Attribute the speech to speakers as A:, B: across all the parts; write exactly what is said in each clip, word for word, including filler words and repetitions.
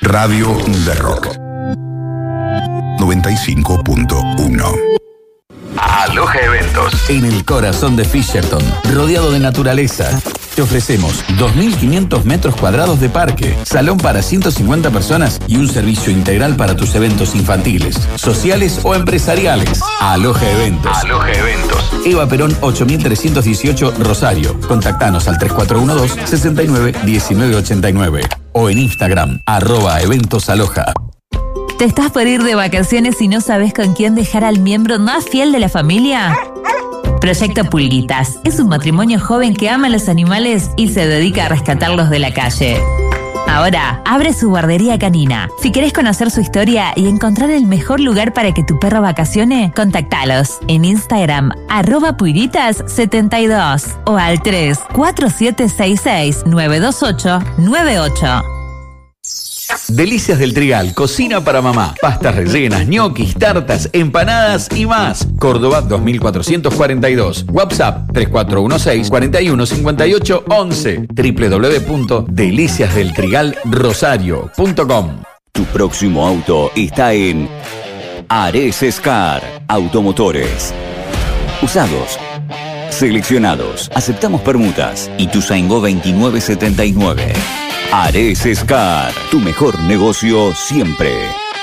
A: Radio de Rock noventa y cinco punto uno.
B: Aloha Eventos. En el corazón de Fisherton, rodeado de naturaleza, te ofrecemos dos mil quinientos metros cuadrados de parque, salón para ciento cincuenta personas y un servicio integral para tus eventos infantiles, sociales o empresariales. Aloha Eventos. Aloha Eventos. Eva Perón ocho mil trescientos dieciocho, Rosario. Contactanos al tres cuatro uno dos, seis nueve, uno nueve ocho nueve o en Instagram, arroba Eventos Aloha.
C: ¿Te estás por ir de vacaciones y no sabes con quién dejar al miembro más fiel de la familia? Proyecto Pulguitas es un matrimonio joven que ama a los animales y se dedica a rescatarlos de la calle. Ahora, abre su guardería canina. Si querés conocer su historia y encontrar el mejor lugar para que tu perro vacacione, contactalos en Instagram, arroba Pulguitas setenta y dos o al tres cuatro siete seis seis, nueve dos ocho nueve ocho.
B: Delicias del Trigal, cocina para mamá. Pastas rellenas, ñoquis, tartas, empanadas y más. Córdoba dos mil cuatrocientos cuarenta y dos. WhatsApp tres cuatro uno seis, cuatro uno cinco ocho once. doble u doble u doble u punto delicias del trigal rosario punto com.
D: Tu próximo auto está en Ares Scar Automotores. Usados, seleccionados, aceptamos permutas. Ituzaingó veintinueve setenta y nueve. Ares Scar, tu mejor negocio siempre.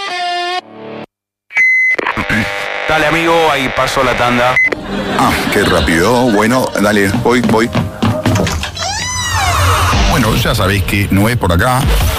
E: Dale, amigo, ahí paso la tanda.
A: Ah, qué rápido. Bueno, dale, voy, voy. Bueno, ya sabéis que no es por acá.